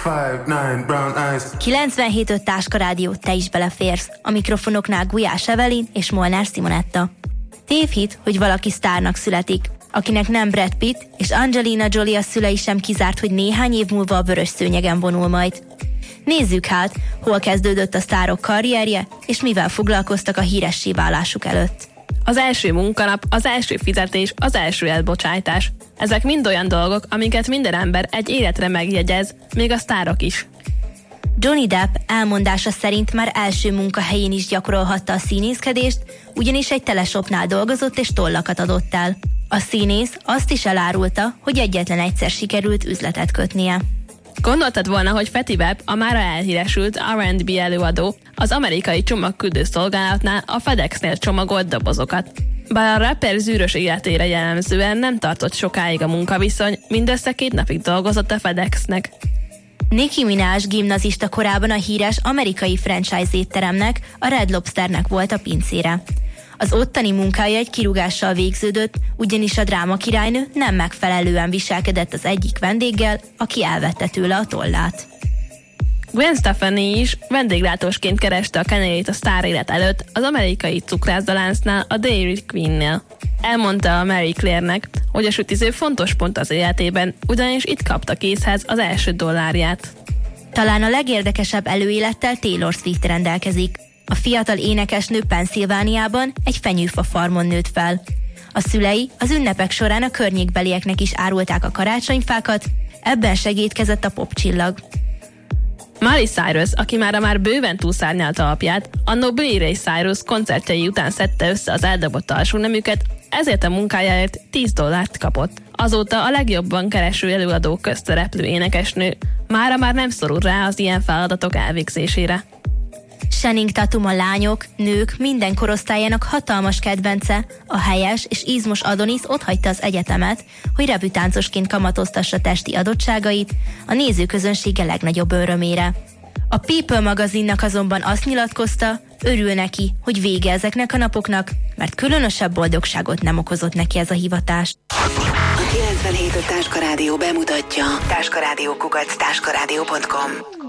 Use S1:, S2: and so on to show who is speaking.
S1: 5'9", brown eyes.
S2: 97.5 Táska Rádió, te is beleférsz. A mikrofonoknál Gulyás Evelyn és Molnár Simonetta. Tévhit, hogy valaki sztárnak születik. Akinek nem Brad Pitt és Angelina Jolie a szülei sem kizárt, hogy néhány év múlva a vörös szőnyegen vonul majd. Nézzük hát, hol kezdődött a sztárok karrierje, és mivel foglalkoztak a híressé válásuk előtt.
S3: Az első munkanap, az első fizetés, az első elbocsájtás. Ezek mind olyan dolgok, amiket minden ember egy életre megjegyez, még a sztárok is.
S2: Johnny Depp elmondása szerint már első munkahelyén is gyakorolhatta a színészkedést, ugyanis egy teleshopnál dolgozott és tollakat adott el. A színész azt is elárulta, hogy egyetlen egyszer sikerült üzletet kötnie.
S3: Gondoltad volna, hogy Feti Webb, a mára elhíresült R&B előadó, az amerikai csomagküldő szolgálatnál a FedExnél csomagolt dobozokat. Bár a rapper zűrös életére jellemzően nem tartott sokáig a munkaviszony, mindössze 2 napig dolgozott a FedExnek.
S2: Nicki Minaj gimnazista korában a híres amerikai franchise étteremnek, a Red Lobsternek volt a pincére. Az ottani munkája egy kirúgással végződött, ugyanis a drámakirálynő nem megfelelően viselkedett az egyik vendéggel, aki elvette tőle a tollát.
S3: Gwen Stefani is vendéglátósként kereste a kenyerét a sztár élet előtt az amerikai cukrászdaláncnál, a Dairy Queen-nél. Elmondta a Mary Claire-nek, hogy a sütiző fontos pont az életében, ugyanis itt kapta készhez az első dollárját.
S2: Talán a legérdekesebb előélettel Taylor Swift rendelkezik. A fiatal énekesnő Pennsylvániában egy fenyőfa farmon nőtt fel. A szülei az ünnepek során a környékbelieknek is árulták a karácsonyfákat, ebben segédkezett a popcsillag.
S3: Miley Cyrus, aki már bőven túlszárnyalta apját, annó Billy Ray Cyrus koncertjei után szedte össze az eldobott alsóneműket, ezért a munkájáért $10 kapott. Azóta a legjobban kereső előadók közt szereplő énekesnő, mára már nem szorul rá az ilyen feladatok elvégzésére.
S2: Channing Tatum a lányok, nők minden korosztályának hatalmas kedvence, a helyes és izmos Adonis otthagyta az egyetemet, hogy revütáncosként kamatoztassa testi adottságait, a nézőközönsége legnagyobb örömére. A People magazinnak azonban azt nyilatkozta, örül neki, hogy vége ezeknek a napoknak, mert különösebb boldogságot nem okozott neki ez a hivatás.
S4: A 97.5 Táska Rádió bemutatja táskarádió@táskarádió.com